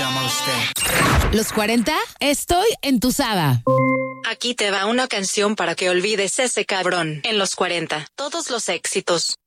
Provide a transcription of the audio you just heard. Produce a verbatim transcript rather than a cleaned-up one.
llama usted? Los cuarenta, estoy entusada. Aquí te va una canción para que olvides ese cabrón. En los cuarenta, todos los éxitos.